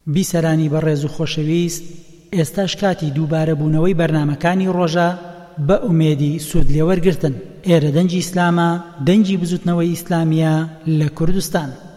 بیسەرانی بەڕێز و خۆشەویست، ئێستاش کاتی دووبارە بوونەوەی بەرنامەکانی ڕۆژە بە ئومێدی سوود لێوەرگرتن. ئێرە دەنگی ئیسلامە، دەنگی بزوتنەوەی ئیسلامیە لە کوردستان.